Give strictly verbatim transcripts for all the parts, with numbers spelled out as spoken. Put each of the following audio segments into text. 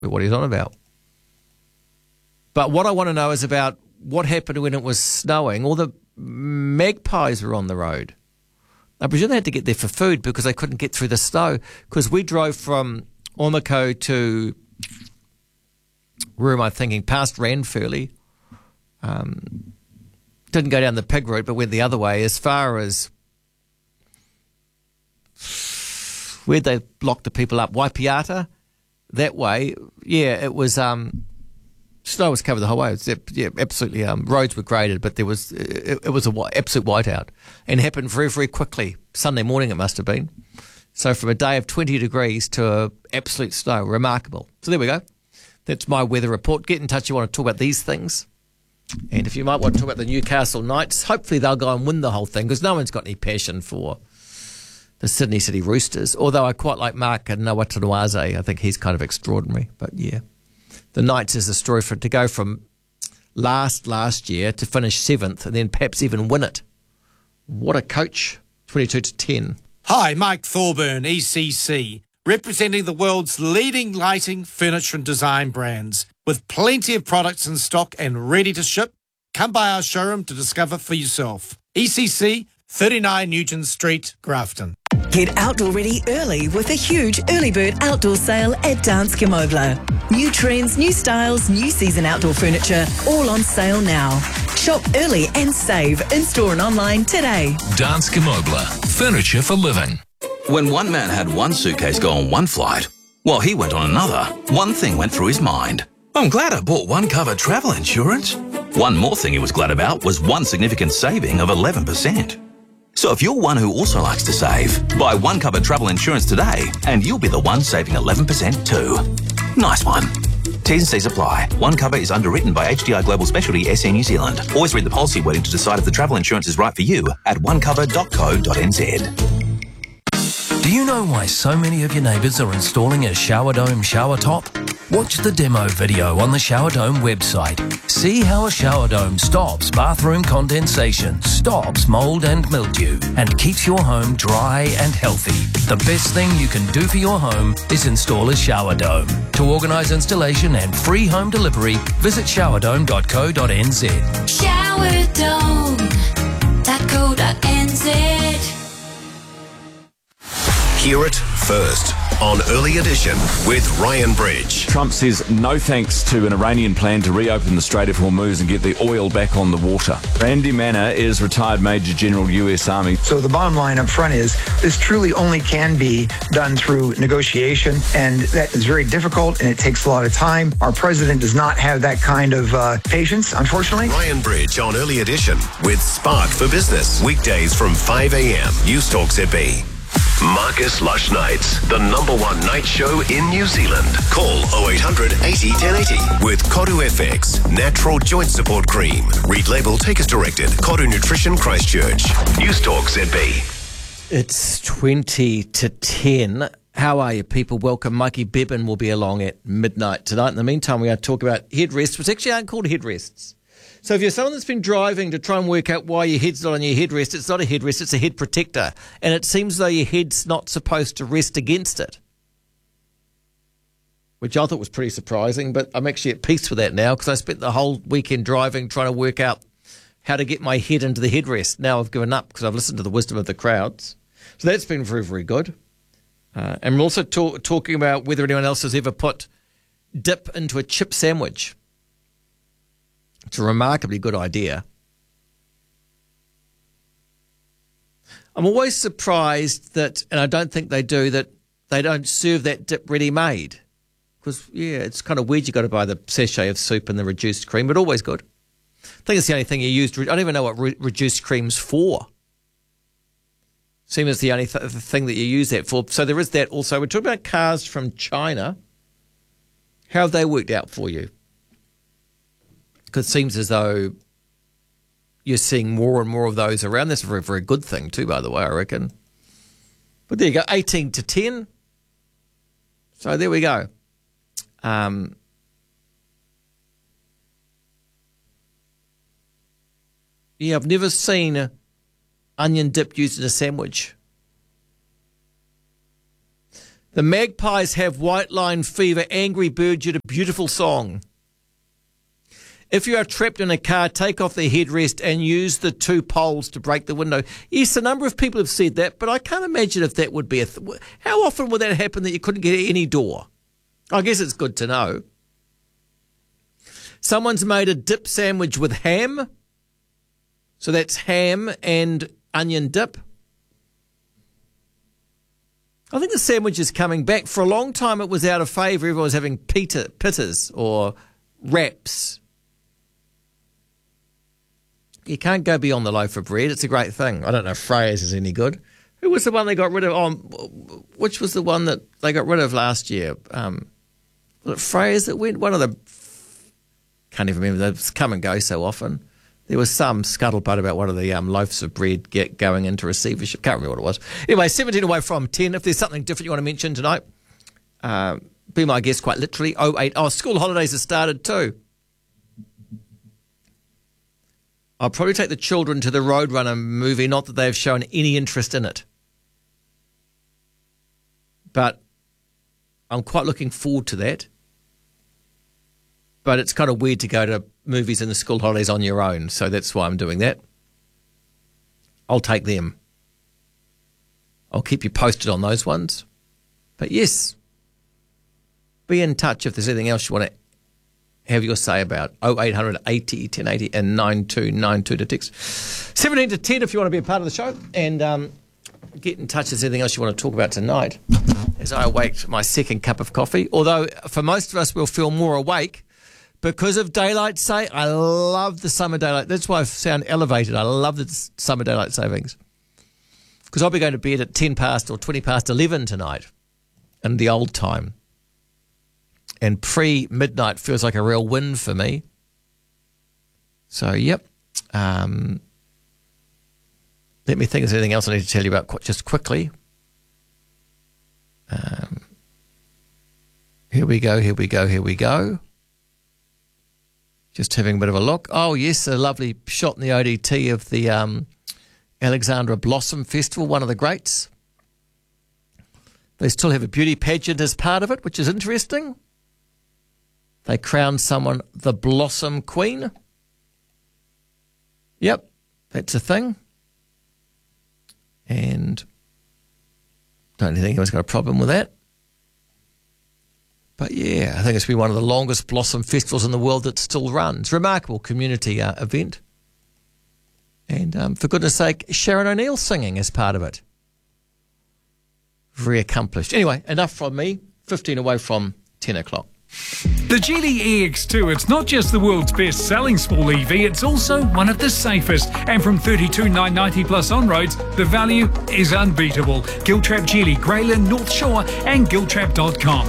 what he's on about. But what I want to know is about what happened when it was snowing. All the magpies were on the road. I presume they had to get there for food because they couldn't get through the snow. Because we drove from Ormako to, where am I thinking, past Ranfurly. Um, didn't go down the pig route, but went the other way as far as where'd they lock the people up? Waipiata? That way. Yeah, it was... Um, Snow was covered the whole way. It was, yeah, absolutely. Um, roads were graded, but there was it, it was a white, absolute whiteout, and it happened very, very quickly. Sunday morning it must have been. So from a day of twenty degrees to a absolute snow, remarkable. So there we go. That's my weather report. Get in touch if you want to talk about these things, and if you might want to talk about the Newcastle Knights, hopefully they'll go and win the whole thing because no one's got any passion for the Sydney City Roosters. Although I quite like Mark Nawatanuaze. I think he's kind of extraordinary. But yeah. The Knights is a story for to go from last last year to finish seventh and then perhaps even win it. What a coach, twenty-two to ten. Hi, Mike Thorburn, E C C, representing the world's leading lighting, furniture and design brands. With plenty of products in stock and ready to ship, come by our showroom to discover for yourself. E C C, thirty-nine Newton Street, Grafton. Get outdoor ready early with a huge early bird outdoor sale at Danske Møbler. New trends, new styles, new season outdoor furniture, all on sale now. Shop early and save in-store and online today. Danske Møbler, furniture for living. When one man had one suitcase go on one flight, while he went on another, one thing went through his mind. I'm glad I bought one cover travel insurance. One more thing he was glad about was one significant saving of eleven percent. So if you're one who also likes to save, buy one cover travel insurance today and you'll be the one saving eleven percent too. Nice one. T's and C's apply. One cover is underwritten by H D I Global Specialty S C New Zealand. Always read the policy wording to decide if the travel insurance is right for you at one cover dot co dot n z. Do you know why so many of your neighbours are installing a Shower Dome shower top? Watch the demo video on the Shower Dome website. See how a shower dome stops bathroom condensation, stops mould and mildew, and keeps your home dry and healthy. The best thing you can do for your home is install a shower dome. To organise installation and free home delivery, visit shower dome dot co dot n z. shower dome dot co dot n z. Hear it first on Early Edition with Ryan Bridge. Trump says no thanks to an Iranian plan to reopen the Strait of Hormuz and get the oil back on the water. Randy Manna is retired Major General U S Army. So the bottom line up front is this truly only can be done through negotiation, and that is very difficult and it takes a lot of time. Our president does not have that kind of uh, patience, unfortunately. Ryan Bridge on Early Edition with Spark for Business. Weekdays from five a.m. News Talk Z B. Marcus Lush Nights, the number one night show in New Zealand. Call oh eight hundred eighty ten eighty with Koru F X, natural joint support cream. Read label, take as directed. Koru Nutrition Christchurch. News Talk Z B. It's twenty to ten. How are you, people? Welcome. Mikey Bevan will be along at midnight tonight. In the meantime, we're going to talk about headrests, which actually aren't called headrests. So if you're someone that's been driving to try and work out why your head's not on your headrest, it's not a headrest, it's a head protector. And it seems though your head's not supposed to rest against it, which I thought was pretty surprising, but I'm actually at peace with that now because I spent the whole weekend driving trying to work out how to get my head into the headrest. Now I've given up because I've listened to the wisdom of the crowds. So that's been very, very good. Uh, and we're also talk- talking about whether anyone else has ever put dip into a chip sandwich. It's a remarkably good idea. I'm always surprised that, and I don't think they do, that they don't serve that dip ready-made. Because, yeah, it's kind of weird you've got to buy the sachet of soup and the reduced cream, but always good. I think it's the only thing you use. I don't even know what re- reduced cream's for. Seems it's the only th- thing that you use that for. So there is that also. We're talking about cars from China. How have they worked out for you? Because it seems as though you're seeing more and more of those around. That's a very, very good thing too, by the way, I reckon. But there you go, eighteen to ten. So there we go. Um, yeah, I've never seen a onion dip used in a sandwich. The Magpies have white line fever. Angry Bird did a beautiful song. If you are trapped in a car, take off the headrest and use the two poles to break the window. Yes, a number of people have said that, but I can't imagine if that would be a... Th- How often would that happen that you couldn't get any door? I guess it's good to know. Someone's made a dip sandwich with ham. So that's ham and onion dip. I think the sandwich is coming back. For a long time it was out of favour. Everyone was having pita, pittas or wraps. You can't go beyond the loaf of bread. It's a great thing. I don't know if Freya's is any good. Who was the one they got rid of? Oh, which was the one that they got rid of last year? Um, was it Freya's that went? One of the... Can't even remember. They come and go so often. There was some scuttlebutt about one of the um, loaves of bread get going into receivership. Can't remember what it was. Anyway, seventeen away from ten. If there's something different you want to mention tonight, uh, be my guest quite literally. oh eight. Oh, school holidays have started too. I'll probably take the children to the Roadrunner movie, not that they've shown any interest in it. But I'm quite looking forward to that. But it's kind of weird to go to movies in the school holidays on your own, so that's why I'm doing that. I'll take them. I'll keep you posted on those ones. But yes, be in touch if there's anything else you want to have your say about. oh eight hundred eighty ten eighty and nine two nine two to text. seventeen to ten if you want to be a part of the show. And um, get in touch if there's anything else you want to talk about tonight as I await my second cup of coffee. Although for most of us we'll feel more awake because of daylight saving. I love the summer daylight. That's why I sound elevated. I love the summer daylight savings. Because I'll be going to bed at ten past or twenty past eleven tonight in the old time. And pre-midnight feels like a real win for me. So, yep. Um, let me think if there's anything else I need to tell you about qu- just quickly. Um, here we go, here we go, here we go. Just having a bit of a look. Oh, yes, a lovely shot in the O D T of the um, Alexandra Blossom Festival, one of the greats. They still have a beauty pageant as part of it, which is interesting. They crowned someone the Blossom Queen. Yep, that's a thing. And don't think anyone's got a problem with that. But yeah, I think it's been one of the longest Blossom festivals in the world that still runs. Remarkable community uh, event. And um, for goodness sake, Sharon O'Neill singing as part of it. Very accomplished. Anyway, enough from me. fifteen away from ten o'clock. The Geely E X two, it's not just the world's best-selling small E V, it's also one of the safest. And from thirty-two thousand nine hundred ninety plus on-roads, the value is unbeatable. Giltrap Geely, Greyland, North Shore and giltrap dot com.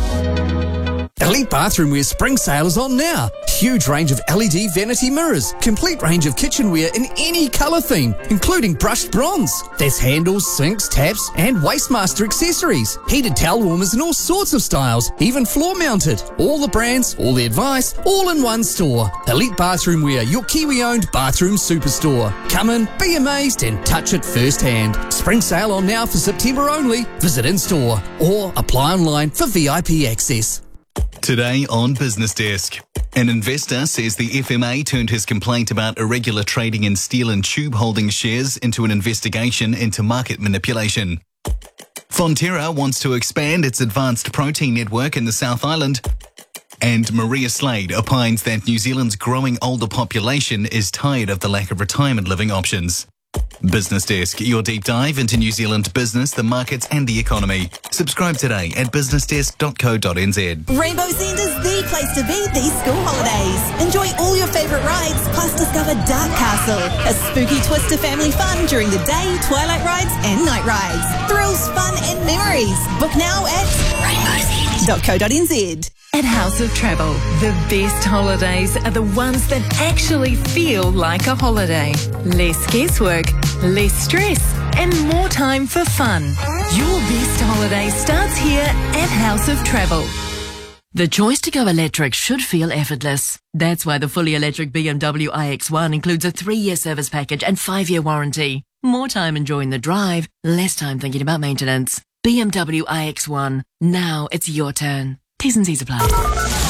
Elite Bathroomware spring sale is on now. Huge range of L E D vanity mirrors, complete range of kitchenware in any colour theme, including brushed bronze. There's handles, sinks, taps and Wastemaster accessories. Heated towel warmers in all sorts of styles, even floor mounted. All the brands, all the advice, all in one store. Elite Bathroomware, your Kiwi-owned bathroom superstore. Come in, be amazed and touch it firsthand. Spring sale on now for September only. Visit in-store or apply online for V I P access. Today on Business Desk, an investor says the F M A turned his complaint about irregular trading in Steel and Tube Holdings shares into an investigation into market manipulation. Fonterra wants to expand its advanced protein network in the South Island. And Maria Slade opines that New Zealand's growing older population is tired of the lack of retirement living options. Business Desk, your deep dive into New Zealand business, the markets and the economy. Subscribe today at business desk dot co dot n z. Rainbow's End is the place to be these school holidays. Enjoy all your favourite rides, plus discover Dark Castle, a spooky twist to family fun during the day, twilight rides and night rides. Thrills, fun and memories. Book now at rainbows end dot co dot n z. At House of Travel, the best holidays are the ones that actually feel like a holiday. Less guesswork, less stress, and more time for fun. Your best holiday starts here at House of Travel. The choice to go electric should feel effortless. That's why the fully electric B M W i X one includes a three-year service package and five-year warranty. More time enjoying the drive, less time thinking about maintenance. B M W i X one. Now it's your turn. T's and C's apply.